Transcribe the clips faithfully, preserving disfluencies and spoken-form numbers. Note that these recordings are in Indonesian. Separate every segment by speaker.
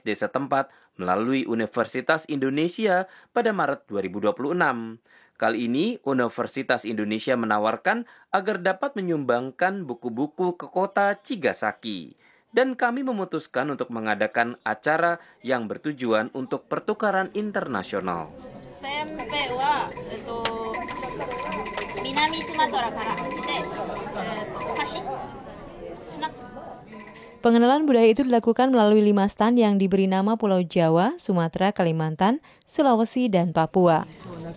Speaker 1: S D setempat melalui Universitas Indonesia pada Maret dua ribu dua puluh enam. Kali ini, Universitas Indonesia menawarkan agar dapat menyumbangkan buku-buku ke kota Chigasaki. Dan kami memutuskan untuk mengadakan acara yang bertujuan untuk pertukaran internasional. P M P は、えっと、南スマトラから来て、えっと、お菓子、スナック。
Speaker 2: Pengenalan budaya itu dilakukan melalui lima stand yang diberi nama Pulau Jawa, Sumatera, Kalimantan, Sulawesi, dan Papua.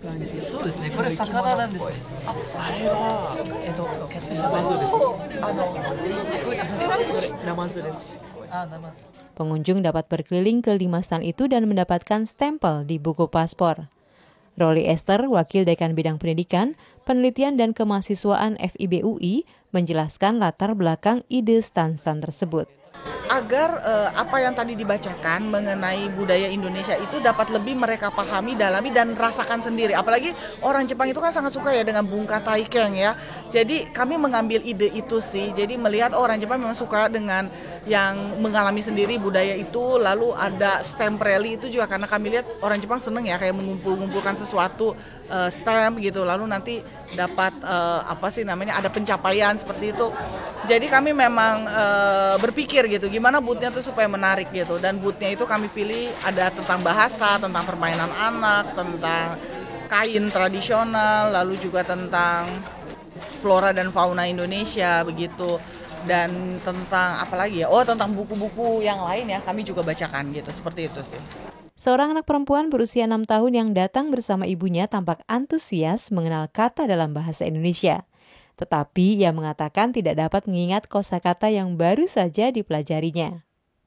Speaker 2: Pengunjung dapat berkeliling ke lima stand itu dan mendapatkan stempel di buku paspor. Rolly Esther, Wakil Dekan Bidang Pendidikan, Penelitian dan Kemahasiswaan F I B U I, menjelaskan latar belakang ide stand-stand tersebut.
Speaker 3: Agar uh, apa yang tadi dibacakan mengenai budaya Indonesia itu dapat lebih mereka pahami, dalami, dan rasakan sendiri. Apalagi orang Jepang itu kan sangat suka ya dengan bunka taikeng ya. Jadi kami mengambil ide itu sih. Jadi melihat oh, orang Jepang memang suka dengan yang mengalami sendiri budaya itu. Lalu ada stamp rally itu juga karena kami lihat orang Jepang seneng ya kayak mengumpul-ngumpulkan sesuatu uh, stamp gitu. Lalu nanti dapat uh, apa sih namanya ada pencapaian seperti itu. Jadi kami memang uh, berpikir gitu gimana booth-nya tuh supaya menarik gitu. Dan booth-nya itu kami pilih ada tentang bahasa, tentang permainan anak, tentang kain tradisional, lalu juga tentang flora dan fauna Indonesia begitu. Dan tentang apa lagi ya? Oh, tentang buku-buku yang lain ya kami juga bacakan gitu. Seperti itu sih.
Speaker 2: Seorang anak perempuan berusia enam tahun yang datang bersama ibunya tampak antusias mengenal kata dalam bahasa Indonesia. Tetapi ia mengatakan tidak dapat mengingat kosakata yang baru saja dipelajarinya.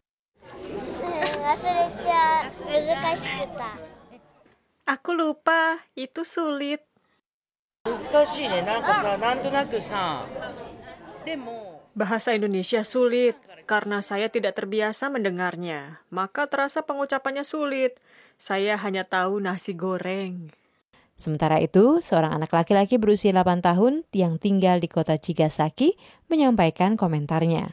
Speaker 4: Aku lupa, itu sulit. Bahasa Indonesia sulit, karena saya tidak terbiasa mendengarnya. Maka terasa pengucapannya sulit. Saya hanya tahu nasi goreng.
Speaker 2: Sementara itu, seorang anak laki-laki berusia delapan tahun yang tinggal di kota Chigasaki menyampaikan komentarnya.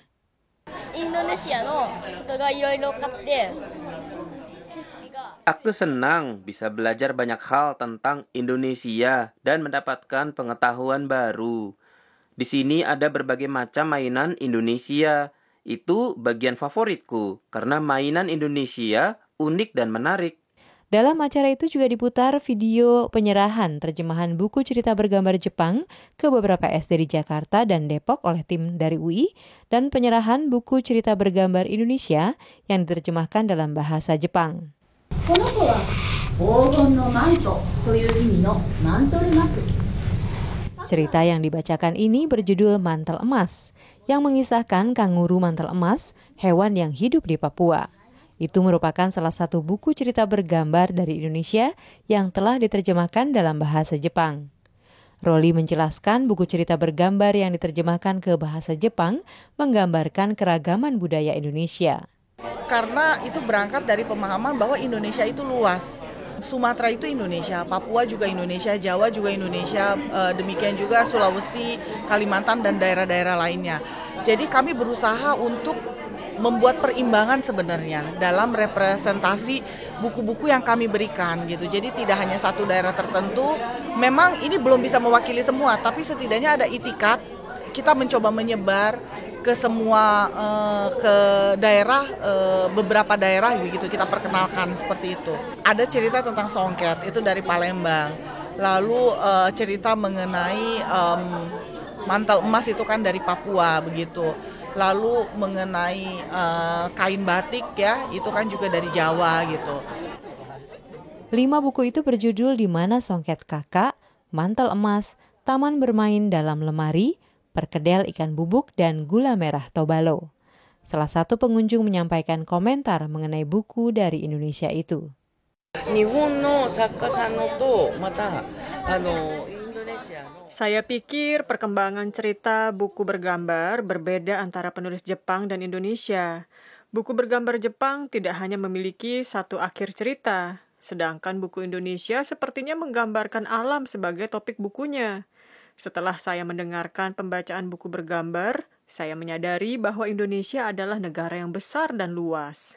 Speaker 1: Aku senang bisa belajar banyak hal tentang Indonesia dan mendapatkan pengetahuan baru. Di sini ada berbagai macam mainan Indonesia. Itu bagian favoritku karena mainan Indonesia unik dan menarik.
Speaker 2: Dalam acara itu juga diputar video penyerahan terjemahan buku cerita bergambar Jepang ke beberapa S D di Jakarta dan Depok oleh tim dari U I dan penyerahan buku cerita bergambar Indonesia yang diterjemahkan dalam bahasa Jepang. Cerita yang dibacakan ini berjudul Mantel Emas, yang mengisahkan kanguru mantel emas, hewan yang hidup di Papua. Itu merupakan salah satu buku cerita bergambar dari Indonesia yang telah diterjemahkan dalam bahasa Jepang. Rolly menjelaskan buku cerita bergambar yang diterjemahkan ke bahasa Jepang menggambarkan keragaman budaya Indonesia.
Speaker 3: Karena itu berangkat dari pemahaman bahwa Indonesia itu luas. Sumatera itu Indonesia, Papua juga Indonesia, Jawa juga Indonesia, demikian juga Sulawesi, Kalimantan, dan daerah-daerah lainnya. Jadi kami berusaha untuk membuat perimbangan sebenarnya dalam representasi buku-buku yang kami berikan gitu. Jadi tidak hanya satu daerah tertentu. Memang ini belum bisa mewakili semua, tapi setidaknya ada itikat. Kita mencoba menyebar ke semua uh, ke daerah, uh, beberapa daerah begitu kita perkenalkan seperti itu. Ada cerita tentang songket itu dari Palembang. Lalu uh, cerita mengenai um, mantel emas itu kan dari Papua begitu. Lalu mengenai uh, kain batik ya, itu kan juga dari Jawa gitu.
Speaker 2: Lima buku itu berjudul Di Mana Songket Kakak, Mantel Emas, Taman Bermain Dalam Lemari, Perkedel Ikan Bubuk, dan Gula Merah Tobalo. Salah satu pengunjung menyampaikan komentar mengenai buku dari Indonesia itu.
Speaker 4: Saya pikir perkembangan cerita buku bergambar berbeda antara penulis Jepang dan Indonesia. Buku bergambar Jepang tidak hanya memiliki satu akhir cerita, sedangkan buku Indonesia sepertinya menggambarkan alam sebagai topik bukunya. Setelah saya mendengarkan pembacaan buku bergambar, saya menyadari bahwa Indonesia adalah negara yang besar dan luas.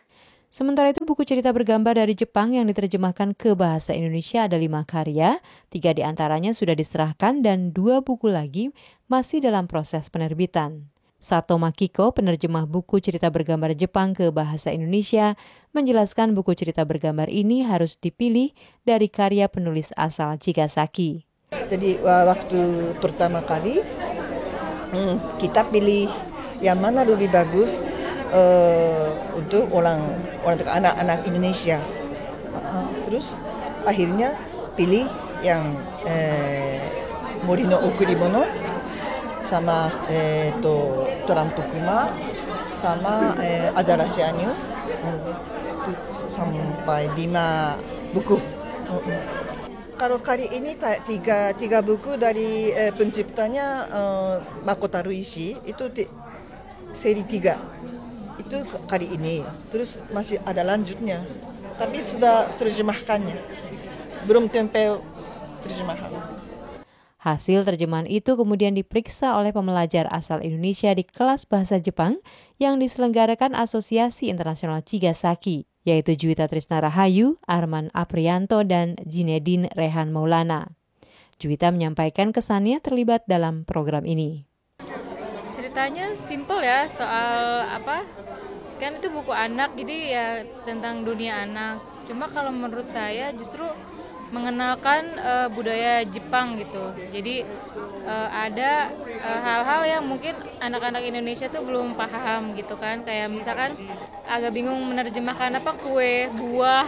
Speaker 2: Sementara itu buku cerita bergambar dari Jepang yang diterjemahkan ke bahasa Indonesia ada lima karya, tiga di antaranya sudah diserahkan dan dua buku lagi masih dalam proses penerbitan. Sato Makiko, penerjemah buku cerita bergambar Jepang ke bahasa Indonesia, menjelaskan buku cerita bergambar ini harus dipilih dari karya penulis asal Chigasaki.
Speaker 5: Jadi waktu pertama kali hmm, kita pilih yang mana lebih bagus uh, untuk orang orang anak-anak Indonesia. Uh, terus akhirnya pilih yang eh, Morino Okurimono sama eh, to Torampo Kuma sama eh, Azarashi Anyu hmm, sampai lima buku. Hmm. Kalau kali ini tiga tiga buku dari eh, penciptanya eh, Makoto Ishii itu t- seri tiga itu kali ini, terus masih ada lanjutnya, tapi sudah terjemahkannya, belum tempel terjemahan.
Speaker 2: Hasil terjemahan itu kemudian diperiksa oleh pembelajar asal Indonesia di kelas bahasa Jepang yang diselenggarakan Asosiasi Internasional Chigasaki, yaitu Juwita Trisna Rahayu, Arman Aprianto, dan Jinedin Rehan Maulana. Juwita menyampaikan kesannya terlibat dalam program ini.
Speaker 6: Ceritanya simple ya, soal apa, kan itu buku anak, jadi ya tentang dunia anak. Cuma kalau menurut saya justru mengenalkan uh, budaya Jepang gitu. Jadi uh, ada uh, hal-hal yang mungkin anak-anak Indonesia tuh belum paham gitu kan. Kayak misalkan agak bingung menerjemahkan apa, kue, buah,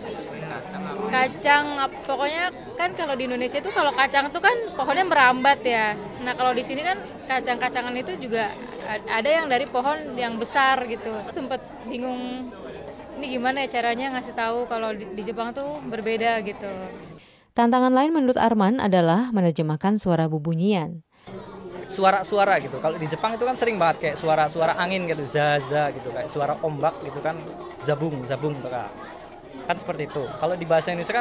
Speaker 6: kacang, pokoknya kan kalau di Indonesia tuh kalau kacang tuh kan pohonnya merambat ya. Nah kalau di sini kan kacang-kacangan itu juga ada yang dari pohon yang besar gitu. Sempet bingung ini gimana ya caranya ngasih tahu kalau di, di Jepang tuh berbeda gitu.
Speaker 2: Tantangan lain menurut Arman adalah menerjemahkan suara bubunyian.
Speaker 7: Suara-suara gitu. Kalau di Jepang itu kan sering banget kayak suara-suara angin gitu, zaza gitu, kayak suara ombak gitu kan, zabung, zabung tuh kan. Kan seperti itu. Kalau di bahasa Indonesia kan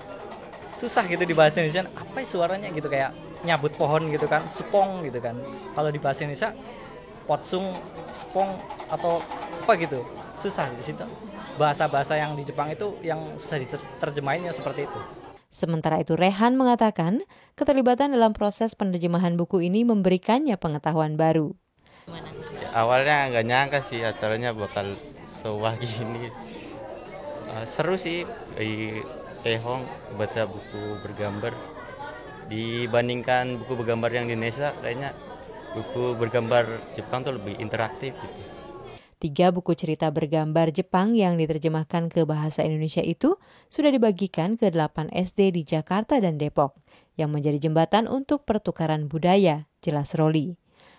Speaker 7: susah gitu di bahasa Indonesia, apa suaranya gitu kayak nyabut pohon gitu kan, sepong gitu kan. Kalau di bahasa Indonesia potsung, sepong atau apa gitu. Susah di situ. Bahasa-bahasa yang di Jepang itu yang susah diterjemahinnya seperti itu.
Speaker 2: Sementara itu Rehan mengatakan keterlibatan dalam proses penerjemahan buku ini memberikannya pengetahuan baru.
Speaker 8: Ya, awalnya nggak nyangka sih acaranya bakal sewah gini. Uh, seru sih di Ehong baca buku bergambar dibandingkan buku bergambar yang di Indonesia. Kayaknya buku bergambar Jepang tuh lebih interaktif gitu.
Speaker 2: Tiga buku cerita bergambar Jepang yang diterjemahkan ke bahasa Indonesia itu sudah dibagikan ke delapan S D di Jakarta dan Depok, yang menjadi jembatan untuk pertukaran budaya, jelas Roli.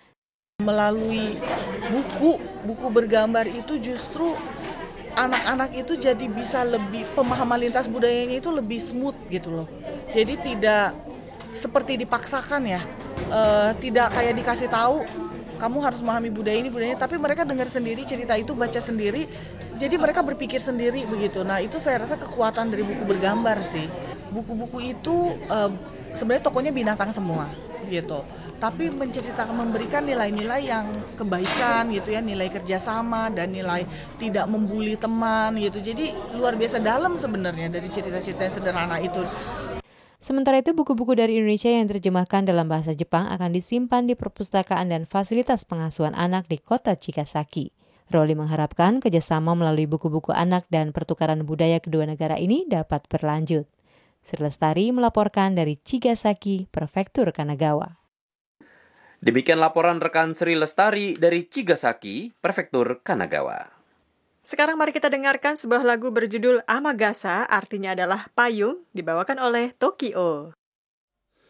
Speaker 3: Melalui buku, buku bergambar itu justru anak-anak itu jadi bisa lebih, pemahaman lintas budayanya itu lebih smooth gitu loh. Jadi tidak seperti dipaksakan ya, e, tidak kayak dikasih tahu, kamu harus memahami budaya ini, budaya ini, tapi mereka dengar sendiri cerita itu, baca sendiri, jadi mereka berpikir sendiri begitu. Nah itu saya rasa kekuatan dari buku bergambar sih. Buku-buku itu uh, sebenarnya tokonya binatang semua gitu, tapi menceritakan, memberikan nilai-nilai yang kebaikan gitu ya, nilai kerjasama dan nilai tidak membuli teman gitu. Jadi luar biasa dalam sebenarnya dari cerita-cerita yang sederhana itu.
Speaker 2: Sementara itu, buku-buku dari Indonesia yang diterjemahkan dalam bahasa Jepang akan disimpan di perpustakaan dan fasilitas pengasuhan anak di kota Chigasaki. Roli mengharapkan kerjasama melalui buku-buku anak dan pertukaran budaya kedua negara ini dapat berlanjut. Sri Lestari melaporkan dari Chigasaki, Prefektur Kanagawa.
Speaker 1: Demikian laporan rekan Sri Lestari dari Chigasaki, Prefektur Kanagawa.
Speaker 4: Sekarang mari kita dengarkan sebuah lagu berjudul Amagasa, artinya adalah payung, dibawakan oleh Tokyo.